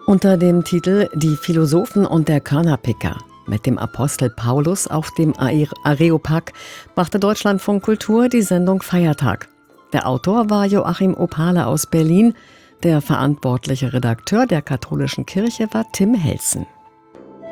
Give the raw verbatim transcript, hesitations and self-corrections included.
Unter dem Titel »Die Philosophen und der Körnerpicker« mit dem Apostel Paulus auf dem Areopag machte Deutschlandfunk Kultur die Sendung Feiertag. Der Autor war Joachim Opale aus Berlin. Der verantwortliche Redakteur der katholischen Kirche war Tim Helsen.